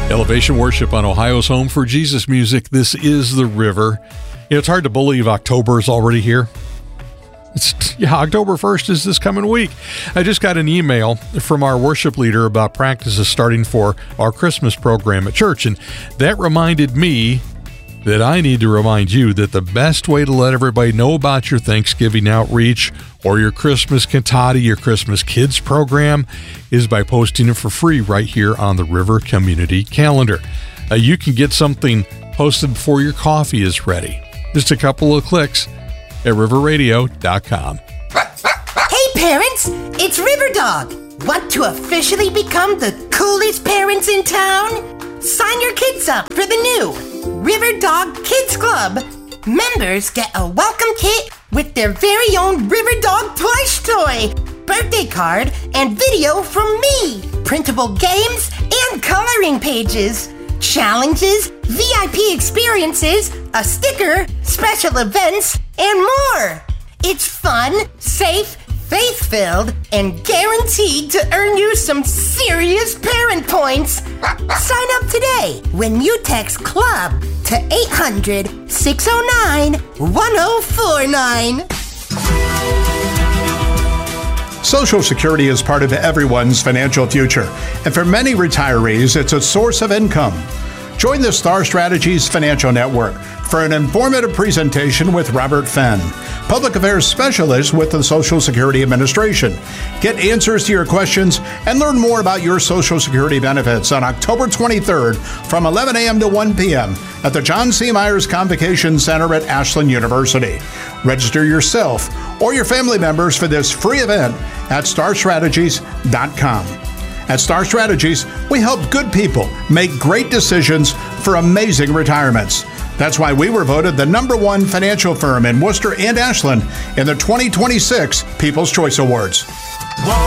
Elevation Worship on Ohio's home for Jesus music. This is The River. It's hard to believe October is already here. October 1st is this coming week. I just got an email from our worship leader about practices starting for our Christmas program at church, and that reminded me that I need to remind you that the best way to let everybody know about your Thanksgiving outreach or your Christmas cantata, your Christmas kids program, is by posting it for free right here on the River Community Calendar. You can get something posted before your coffee is ready. Just a couple of clicks at riverradio.com. Hey parents, it's Riverdog. Want to officially become the coolest parents in town? Sign your kids up for the new Riverdog Kids Club. Members get a welcome kit with their very own Riverdog plush toy, birthday card, and video from me, printable games, and coloring pages, challenges, VIP experiences, a sticker, special events, and more. It's fun, safe, faith-filled, and guaranteed to earn you some serious parent points. Sign up today when you text CLUB to 800-609-1049. Social Security is part of everyone's financial future, and for many retirees, it's a source of income. Join the Star Strategies Financial Network for an informative presentation with Robert Fenn, Public Affairs Specialist with the Social Security Administration. Get answers to your questions and learn more about your Social Security benefits on October 23rd from 11 a.m. to 1 p.m. at the John C. Myers Convocation Center at Ashland University. Register yourself or your family members for this free event at starstrategies.com. At Star Strategies, we help good people make great decisions for amazing retirements. That's why we were voted the #1 financial firm in Worcester and Ashland in the 2026 People's Choice Awards.